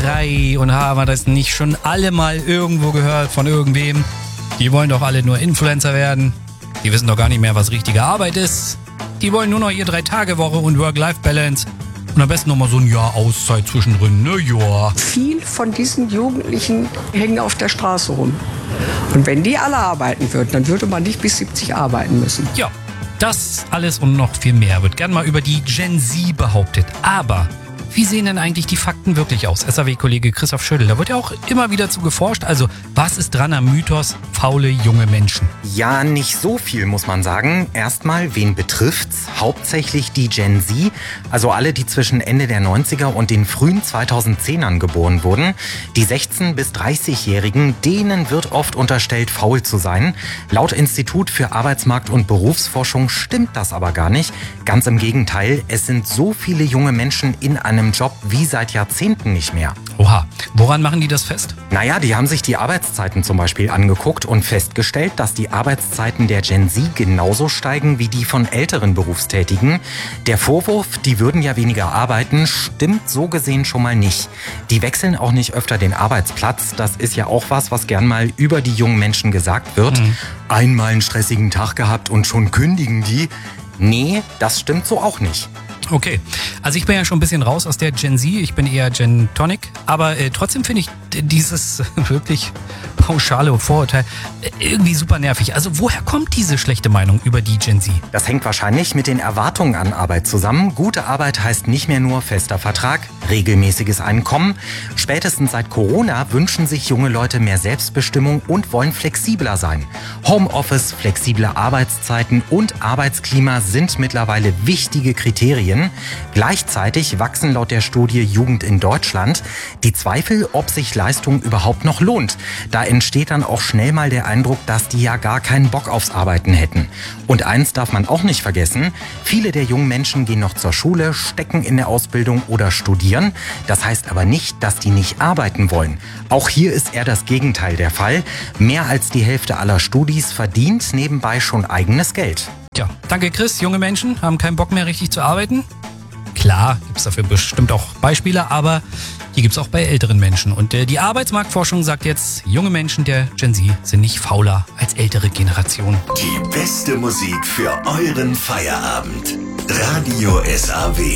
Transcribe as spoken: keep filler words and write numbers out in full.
Geschrei und haben wir das nicht schon alle mal irgendwo gehört von irgendwem? Die wollen doch alle nur Influencer werden. Die wissen doch gar nicht mehr, was richtige Arbeit ist. Die wollen nur noch ihre Drei-Tage-Woche und Work-Life-Balance. Und am besten nochmal so ein Jahr Auszeit zwischendrin, ne, ja. Viel von diesen Jugendlichen hängen auf der Straße rum. Und wenn die alle arbeiten würden, dann würde man nicht bis siebzig arbeiten müssen. Ja, das alles und noch viel mehr wird gern mal über die Gen Z behauptet. Aber wie sehen denn eigentlich die Fakten wirklich aus? S A W-Kollege Christoph Schödel, da wird ja auch immer wieder zu geforscht. Also, was ist dran am Mythos faule junge Menschen? Ja, nicht so viel, muss man sagen. Erstmal, wen betrifft's? Hauptsächlich die Gen Z, also alle, die zwischen Ende der neunziger und den frühen zweitausendzehnern geboren wurden. Die sechzehn- bis dreißigjährigen, denen wird oft unterstellt, faul zu sein. Laut Institut für Arbeitsmarkt- und Berufsforschung stimmt das aber gar nicht. Ganz im Gegenteil, es sind so viele junge Menschen in einem Job wie seit Jahrzehnten nicht mehr. Oha, woran machen die das fest? Naja, die haben sich die Arbeitszeiten zum Beispiel angeguckt und festgestellt, dass die Arbeitszeiten der Gen Z genauso steigen wie die von älteren Berufstätigen. Der Vorwurf, die würden ja weniger arbeiten, stimmt so gesehen schon mal nicht. Die wechseln auch nicht öfter den Arbeitsplatz. Das ist ja auch was, was gern mal über die jungen Menschen gesagt wird. Mhm. Einmal einen stressigen Tag gehabt und schon kündigen die. Nee, das stimmt so auch nicht. Okay, also ich bin ja schon ein bisschen raus aus der Gen Z, ich bin eher Gen Tonic, aber äh, trotzdem finde ich dieses wirklich pauschale Vorurteil äh, irgendwie super nervig. Also woher kommt diese schlechte Meinung über die Gen Z? Das hängt wahrscheinlich mit den Erwartungen an Arbeit zusammen. Gute Arbeit heißt nicht mehr nur fester Vertrag, regelmäßiges Einkommen. Spätestens seit Corona wünschen sich junge Leute mehr Selbstbestimmung und wollen flexibler sein. Homeoffice, flexible Arbeitszeiten und Arbeitsklima sind mittlerweile wichtige Kriterien. Gleichzeitig wachsen laut der Studie Jugend in Deutschland die Zweifel, ob sich Leistung überhaupt noch lohnt. Da entsteht dann auch schnell mal der Eindruck, dass die ja gar keinen Bock aufs Arbeiten hätten. Und eins darf man auch nicht vergessen, viele der jungen Menschen gehen noch zur Schule, stecken in der Ausbildung oder studieren. Das heißt aber nicht, dass die nicht arbeiten wollen. Auch hier ist eher das Gegenteil der Fall. Mehr als die Hälfte aller Studis verdient nebenbei schon eigenes Geld. Tja, danke Chris. Junge Menschen haben keinen Bock mehr richtig zu arbeiten. Klar, gibt es dafür bestimmt auch Beispiele, aber die gibt es auch bei älteren Menschen. Und äh, die Arbeitsmarktforschung sagt jetzt, junge Menschen der Gen Z sind nicht fauler als ältere Generationen. Die beste Musik für euren Feierabend. Radio S A W.